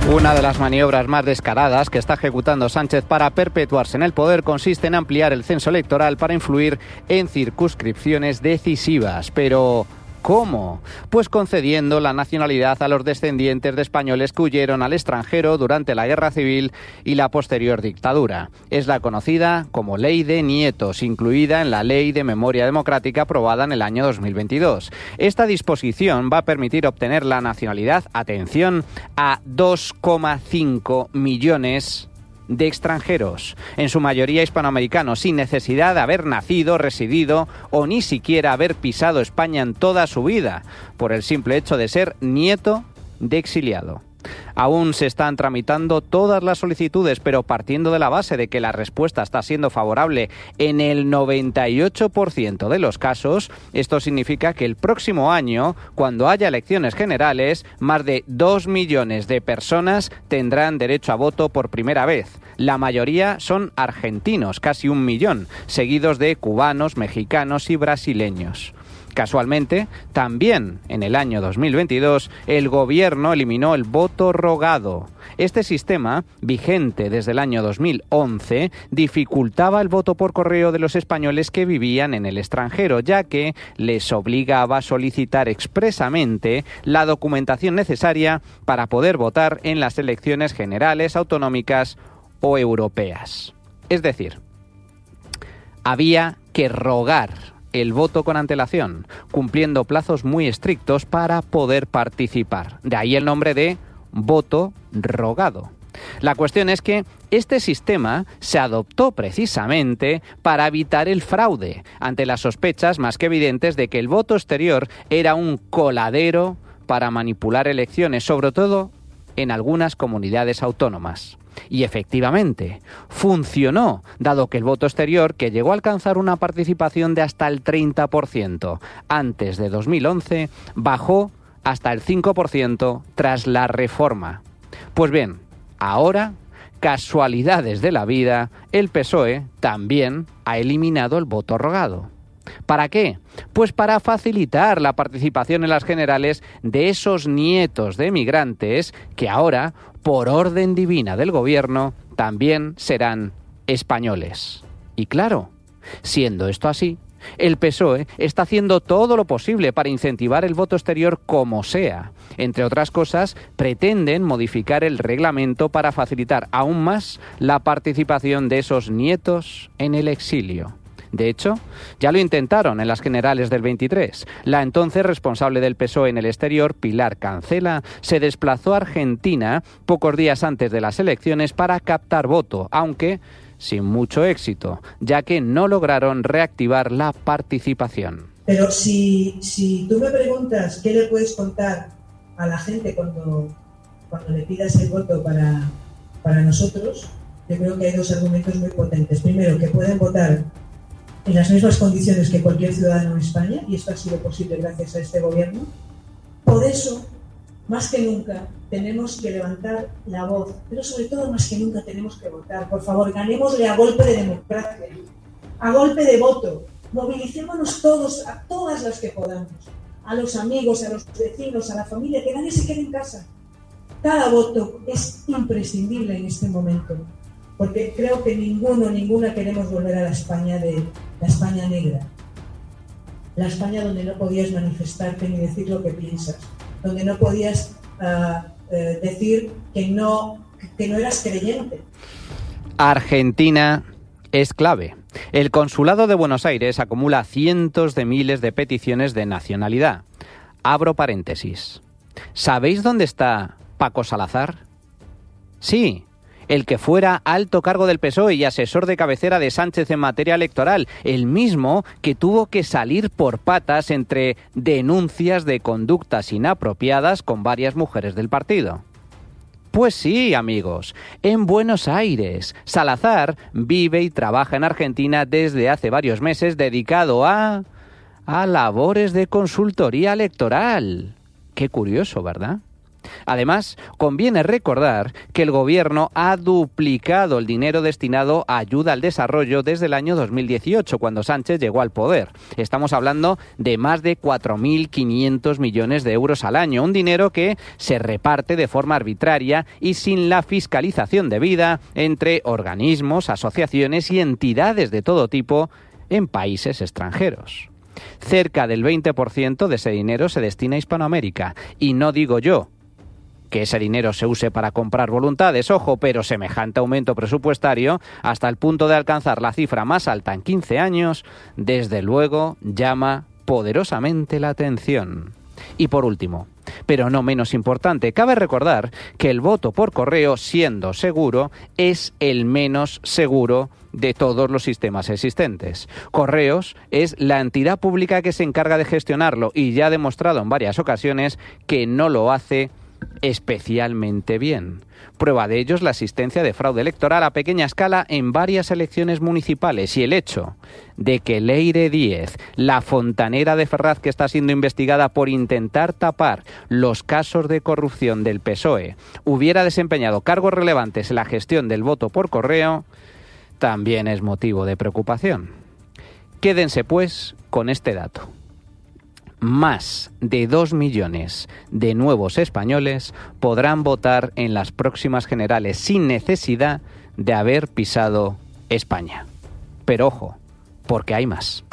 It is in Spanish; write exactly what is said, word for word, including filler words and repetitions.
Una de las maniobras más descaradas que está ejecutando Sánchez para perpetuarse en el poder consiste en ampliar el censo electoral para influir en circunscripciones decisivas. Pero ¿cómo? Pues concediendo la nacionalidad a los descendientes de españoles que huyeron al extranjero durante la Guerra Civil y la posterior dictadura. Es la conocida como Ley de Nietos, incluida en la Ley de Memoria Democrática aprobada en el año dos mil veintidós. Esta disposición va a permitir obtener la nacionalidad, atención, a dos coma cinco millones de extranjeros, en su mayoría hispanoamericanos, sin necesidad de haber nacido, residido o ni siquiera haber pisado España en toda su vida, por el simple hecho de ser nieto de exiliado. Aún se están tramitando todas las solicitudes, pero partiendo de la base de que la respuesta está siendo favorable en el noventa y ocho por ciento de los casos, esto significa que el próximo año, cuando haya elecciones generales, más de dos millones de personas tendrán derecho a voto por primera vez. La mayoría son argentinos, casi un millón, seguidos de cubanos, mexicanos y brasileños. Casualmente, también en el año dos mil veintidós, el gobierno eliminó el voto rogado. Este sistema, vigente desde el año dos mil once, dificultaba el voto por correo de los españoles que vivían en el extranjero, ya que les obligaba a solicitar expresamente la documentación necesaria para poder votar en las elecciones generales, autonómicas o europeas. Es decir, había que rogar el voto con antelación, cumpliendo plazos muy estrictos para poder participar. De ahí el nombre de voto rogado. La cuestión es que este sistema se adoptó precisamente para evitar el fraude, ante las sospechas más que evidentes de que el voto exterior era un coladero para manipular elecciones, sobre todo en algunas comunidades autónomas. Y efectivamente, funcionó, dado que el voto exterior, que llegó a alcanzar una participación de hasta el treinta por ciento antes de dos mil once, bajó hasta el cinco por ciento tras la reforma. Pues bien, ahora, casualidades de la vida, el P S O E también ha eliminado el voto rogado. ¿Para qué? Pues para facilitar la participación en las generales de esos nietos de emigrantes que ahora, por orden divina del gobierno, también serán españoles. Y claro, siendo esto así, el P S O E está haciendo todo lo posible para incentivar el voto exterior como sea. Entre otras cosas, pretenden modificar el reglamento para facilitar aún más la participación de esos nietos en el exilio. De hecho, ya lo intentaron en las generales del veintitrés. La entonces responsable del P S O E en el exterior, Pilar Cancela, se desplazó a Argentina pocos días antes de las elecciones para captar voto, aunque sin mucho éxito, ya que no lograron reactivar la participación. Pero si, si tú me preguntas qué le puedes contar a la gente cuando, cuando le pidas el voto para, para nosotros, yo creo que hay dos argumentos muy potentes. Primero, que pueden votar en las mismas condiciones que cualquier ciudadano en España, y esto ha sido posible gracias a este gobierno. Por eso, más que nunca, tenemos que levantar la voz, pero sobre todo más que nunca tenemos que votar. Por favor, ganémosle a golpe de democracia, a golpe de voto. Movilicémonos todos, a todas las que podamos, a los amigos, a los vecinos, a la familia, que nadie se quede en casa. Cada voto es imprescindible en este momento, porque creo que ninguno, ninguna queremos volver a la España de la España negra, la España donde no podías manifestarte ni decir lo que piensas, donde no podías uh, uh, decir que no, que no eras creyente. Argentina es clave. El Consulado de Buenos Aires acumula cientos de miles de peticiones de nacionalidad. Abro paréntesis. ¿Sabéis dónde está Paco Salazar? Sí, el que fuera alto cargo del P S O E y asesor de cabecera de Sánchez en materia electoral, el mismo que tuvo que salir por patas entre denuncias de conductas inapropiadas con varias mujeres del partido. Pues sí, amigos, en Buenos Aires. Salazar vive y trabaja en Argentina desde hace varios meses, dedicado a... a labores de consultoría electoral. Qué curioso, ¿verdad? Además, conviene recordar que el Gobierno ha duplicado el dinero destinado a ayuda al desarrollo desde el año dos mil dieciocho, cuando Sánchez llegó al poder. Estamos hablando de más de cuatro mil quinientos millones de euros al año, un dinero que se reparte de forma arbitraria y sin la fiscalización debida entre organismos, asociaciones y entidades de todo tipo en países extranjeros. Cerca del veinte por ciento de ese dinero se destina a Hispanoamérica. Y no digo yo que ese dinero se use para comprar voluntades, ojo, pero semejante aumento presupuestario, hasta el punto de alcanzar la cifra más alta en quince años, desde luego llama poderosamente la atención. Y por último, pero no menos importante, cabe recordar que el voto por correo, siendo seguro, es el menos seguro de todos los sistemas existentes. Correos es la entidad pública que se encarga de gestionarlo y ya ha demostrado en varias ocasiones que no lo hace especialmente bien. Prueba de ello es la existencia de fraude electoral a pequeña escala en varias elecciones municipales y el hecho de que Leire Díez, la fontanera de Ferraz que está siendo investigada por intentar tapar los casos de corrupción del P S O E, hubiera desempeñado cargos relevantes en la gestión del voto por correo, también es motivo de preocupación. Quédense, pues, con este dato. Más de dos millones de nuevos españoles podrán votar en las próximas generales sin necesidad de haber pisado España. Pero ojo, porque hay más.